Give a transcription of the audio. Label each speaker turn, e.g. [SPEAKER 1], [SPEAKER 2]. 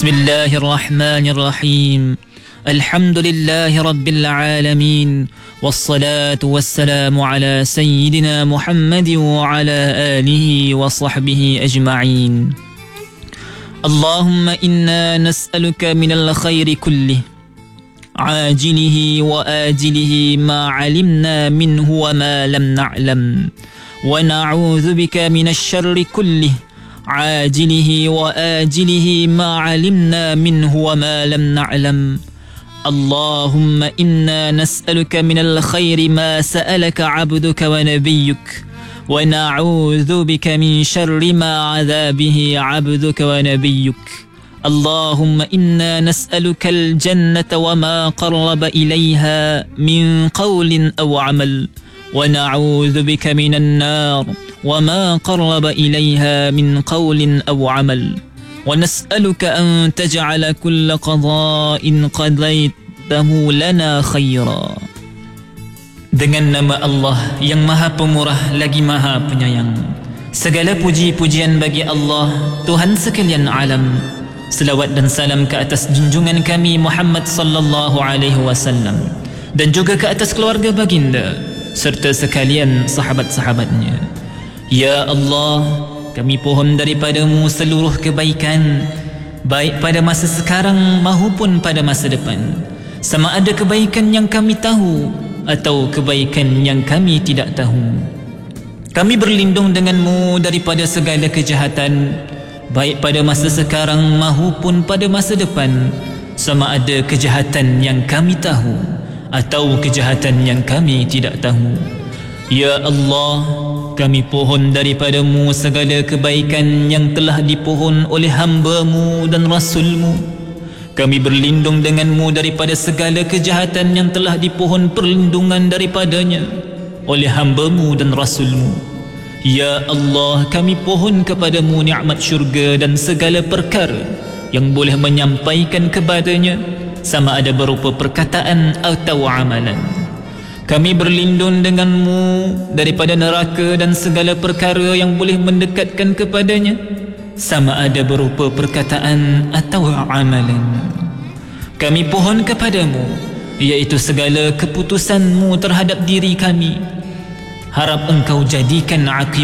[SPEAKER 1] Bismillahirrahmanirrahim. Alhamdulillahi rabbil alamin. Wassalatu wassalamu ala sayyidina Muhammadin wa ala alihi wa sahbihi ajma'in. Allahumma inna nas'aluka minal khairi kullih, ajilihi wa ajilihi ma alimna minhu wa ma lam na'lam, wa na'udzu bika minasy syarri kullih, عاجله وآجله ما علمنا منه وما لم نعلم. اللهم إنا نسألك من الخير ما سألك عبدك ونبيك، ونعوذ بك من شر ما عذا به عبدك ونبيك. اللهم إنا نسألك الجنة وما قرب إليها من قول أو عمل، ونعوذ بك من النار وما قرب إليها من قول أو عمل، ونسألك أن تجعل كل قضاء قضيته لنا خيرا. Dengan nama Allah yang Maha Pemurah lagi Maha Penyayang, segala puji-pujian bagi Allah, Tuhan sekalian alam. Selawat dan salam ke atas junjungan kami Muhammad sallallahu alaihi wasallam, dan juga ke atas keluarga baginda serta sekalian sahabat-sahabatnya. Ya Allah, kami pohon daripada-Mu seluruh kebaikan, baik pada masa sekarang maupun pada masa depan, sama ada kebaikan yang kami tahu atau kebaikan yang kami tidak tahu. Kami berlindung dengan-Mu daripada segala kejahatan, baik pada masa sekarang maupun pada masa depan, sama ada kejahatan yang kami tahu atau kejahatan yang kami tidak tahu. Ya Allah, kami pohon daripada-Mu segala kebaikan yang telah dipohon oleh hamba-Mu dan Rasul-Mu. Kami berlindung dengan-Mu daripada segala kejahatan yang telah dipohon perlindungan daripadanya oleh hamba-Mu dan Rasul-Mu. Ya Allah, kami pohon kepada-Mu nikmat syurga dan segala perkara yang boleh menyampaikan kepadanya, sama ada berupa perkataan atau amalan. Kami berlindung dengan-Mu daripada neraka dan segala perkara yang boleh mendekatkan kepadanya, sama ada berupa perkataan atau amalan. Kami pohon kepada-Mu, iaitu segala keputusan-Mu terhadap diri kami. Harap Engkau jadikan akibat